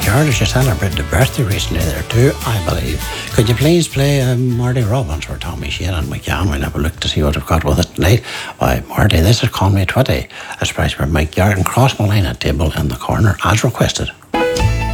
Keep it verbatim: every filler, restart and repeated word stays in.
Garda, she celebrated a birthday recently there too, I believe. Could you please play um, Marty Robbins or Tommy Shane and McCann? We'll have a look to see what we've got with it tonight. Why, Marty, this is Call Me Twitty. A surprise for Mike Garrett and Cross Malina table in the corner, as requested.